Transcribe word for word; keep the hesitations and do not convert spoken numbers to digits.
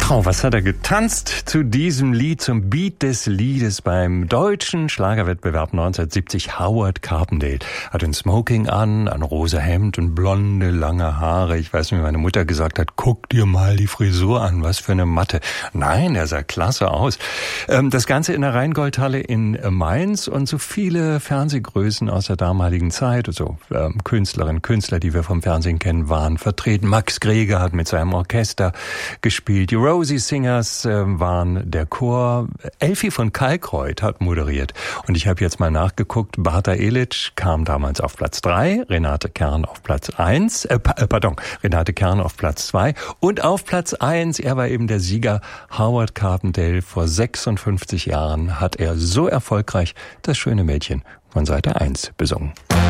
Trau, was hat er getanzt zu diesem Lied, zum Beat des Liedes beim deutschen Schlagerwettbewerb neunzehnhundertsiebzig? Howard Carpendale hat ein Smoking an, ein rosa Hemd und blonde, lange Haare. Ich weiß nicht, wie meine Mutter gesagt hat, guck dir mal die Frisur an, was für eine Matte. Nein, er sah klasse aus. Das Ganze in der Rheingoldhalle in Mainz und so viele Fernsehgrößen aus der damaligen Zeit, also Künstlerinnen, Künstler, die wir vom Fernsehen kennen, waren vertreten. Max Greger hat mit seinem Orchester gespielt. Die Rosie Singers äh, waren der Chor. Elfi von Kalkreuth hat moderiert. Und ich habe jetzt mal nachgeguckt. Barta Elic kam damals auf Platz drei, Renate Kern auf Platz eins, äh, pardon, Renate Kern auf Platz zwei und auf Platz eins, er war eben der Sieger, Howard Carpendale. Vor sechsundfünfzig Jahren hat er so erfolgreich das schöne Mädchen von Seite eins besungen.